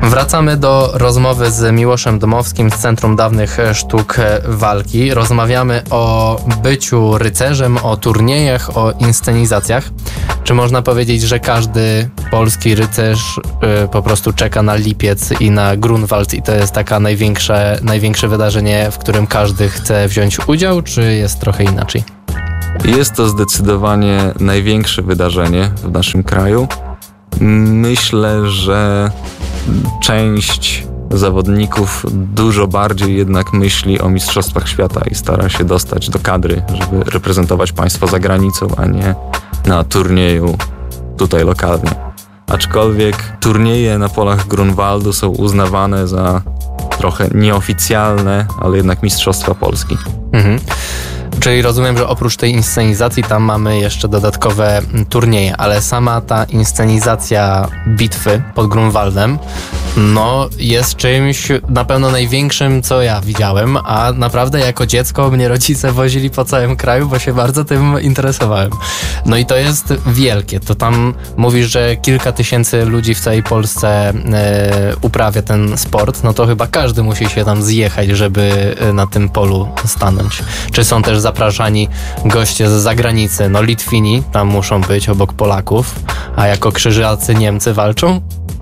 Wracamy do rozmowy z Miłoszem Domowskim z Centrum Dawnych Sztuk Walki. Rozmawiamy o byciu rycerzem, o turniejach, o inscenizacjach. Czy można powiedzieć, że każdy polski rycerz po prostu czeka na lipiec i na Grunwald i to jest taka największe wydarzenie, w którym każdy chce wziąć udział, czy jest trochę inaczej? Jest to zdecydowanie największe wydarzenie w naszym kraju. Myślę, że część zawodników dużo bardziej jednak myśli o Mistrzostwach Świata i stara się dostać do kadry, żeby reprezentować państwo za granicą, a nie na turnieju tutaj lokalnie. Aczkolwiek turnieje na polach Grunwaldu są uznawane za trochę nieoficjalne, ale jednak Mistrzostwa Polski. Mhm. Czyli rozumiem, że oprócz tej inscenizacji tam mamy jeszcze dodatkowe turnieje, ale sama ta inscenizacja bitwy pod Grunwaldem jest czymś na pewno największym, co ja widziałem, a naprawdę jako dziecko mnie rodzice wozili po całym kraju, bo się bardzo tym interesowałem. No i to jest wielkie. To tam mówisz, że kilka tysięcy ludzi w całej Polsce uprawia ten sport, no to chyba każdy musi się tam zjechać, żeby na tym polu stanąć. Czy są też zapraszani goście z zagranicy? No Litwini tam muszą być obok Polaków, a jako krzyżacy Niemcy walczą?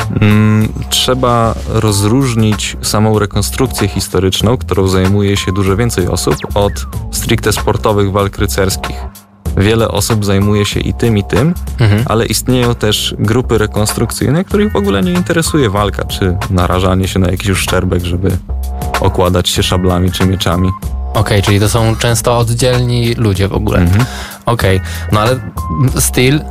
Trzeba rozróżnić samą rekonstrukcję historyczną, którą zajmuje się dużo więcej osób, od stricte sportowych walk rycerskich. Wiele osób zajmuje się i tym, ale istnieją też grupy rekonstrukcyjne, których w ogóle nie interesuje walka, czy narażanie się na jakiś uszczerbek, żeby okładać się szablami czy mieczami. Okej, czyli to są często oddzielni ludzie w ogóle. Okej, no ale still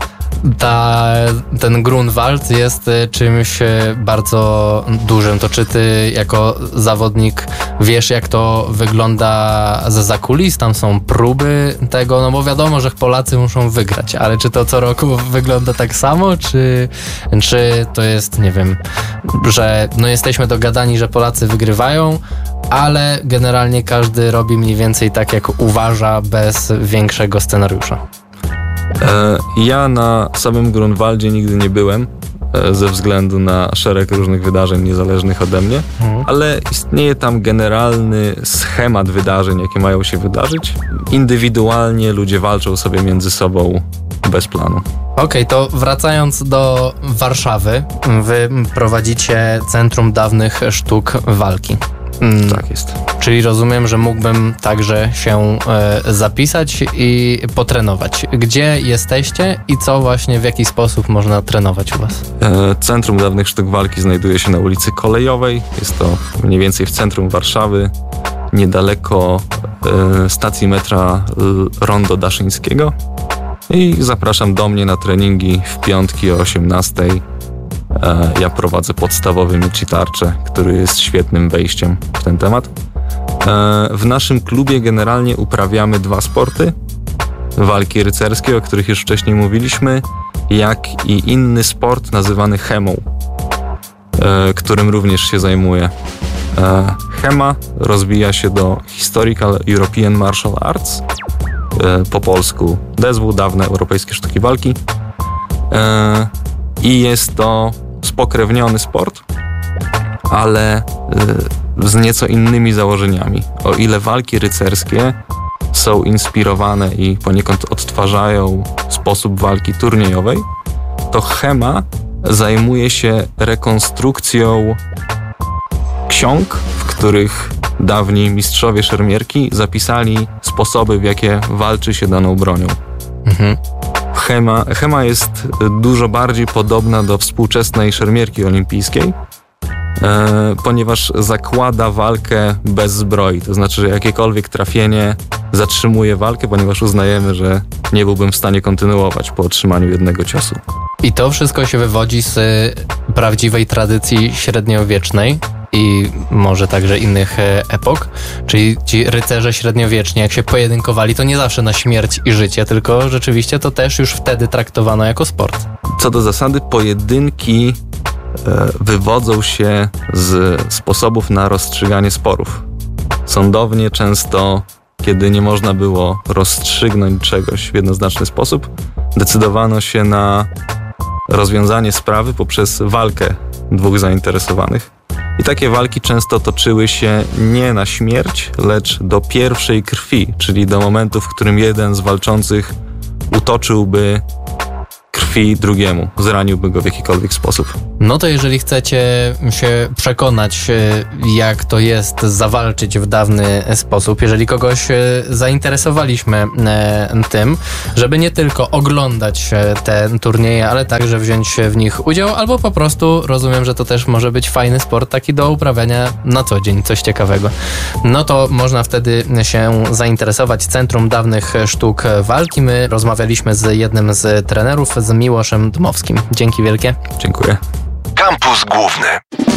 ten Grunwald jest czymś bardzo dużym. To czy ty jako zawodnik wiesz, jak to wygląda za kulis? Tam są próby tego, no bo wiadomo, że Polacy muszą wygrać, ale czy to co roku wygląda tak samo, czy to jest, nie wiem, że jesteśmy dogadani, że Polacy wygrywają, ale generalnie każdy robi mniej więcej tak, jak uważa, bez większego scenariusza? Ja na samym Grunwaldzie nigdy nie byłem, ze względu na szereg różnych wydarzeń niezależnych ode mnie, ale istnieje tam generalny schemat wydarzeń, jakie mają się wydarzyć. Indywidualnie ludzie walczą sobie między sobą bez planu. Okej, to wracając do Warszawy, wy prowadzicie Centrum Dawnych Sztuk Walki. Tak jest. Czyli rozumiem, że mógłbym także się zapisać i potrenować. Gdzie jesteście i co właśnie, w jaki sposób można trenować u was? Centrum Dawnych Sztuk Walki znajduje się na ulicy Kolejowej. Jest to mniej więcej w centrum Warszawy, niedaleko stacji metra Rondo Daszyńskiego. I zapraszam do mnie na treningi w piątki o 18:00. Ja prowadzę podstawowy miecz i tarczę, który jest świetnym wejściem w ten temat. W naszym klubie generalnie uprawiamy 2 sporty. Walki rycerskie, o których już wcześniej mówiliśmy, jak i inny sport nazywany chemą, którym również się zajmuję. Chema rozwija się do Historical European Martial Arts, po polsku DSW, dawne europejskie sztuki walki. I jest to spokrewniony sport, ale z nieco innymi założeniami. O ile walki rycerskie są inspirowane i poniekąd odtwarzają sposób walki turniejowej, to chema zajmuje się rekonstrukcją ksiąg, w których dawni mistrzowie szermierki zapisali sposoby, w jakie walczy się daną bronią. Chema jest dużo bardziej podobna do współczesnej szermierki olimpijskiej, ponieważ zakłada walkę bez zbroi. To znaczy, że jakiekolwiek trafienie zatrzymuje walkę, ponieważ uznajemy, że nie byłbym w stanie kontynuować po otrzymaniu jednego ciosu. I to wszystko się wywodzi z prawdziwej tradycji średniowiecznej i może także innych epok, czyli ci rycerze średniowieczni, jak się pojedynkowali, to nie zawsze na śmierć i życie, tylko rzeczywiście to też już wtedy traktowano jako sport. Co do zasady, pojedynki wywodzą się z sposobów na rozstrzyganie sporów. Sądownie często, kiedy nie można było rozstrzygnąć czegoś w jednoznaczny sposób, decydowano się na rozwiązanie sprawy poprzez walkę dwóch zainteresowanych. I takie walki często toczyły się nie na śmierć, lecz do pierwszej krwi, czyli do momentu, w którym jeden z walczących utoczyłby krwi drugiemu, zraniłby go w jakikolwiek sposób. No to jeżeli chcecie się przekonać, jak to jest zawalczyć w dawny sposób, jeżeli kogoś zainteresowaliśmy tym, żeby nie tylko oglądać te turnieje, ale także wziąć w nich udział, albo po prostu rozumiem, że to też może być fajny sport taki do uprawiania na co dzień, coś ciekawego. No to można wtedy się zainteresować Centrum Dawnych Sztuk Walki. My rozmawialiśmy z jednym z trenerów, z Miłoszem Dmowskim. Dzięki wielkie. Dziękuję. Kampus Główny.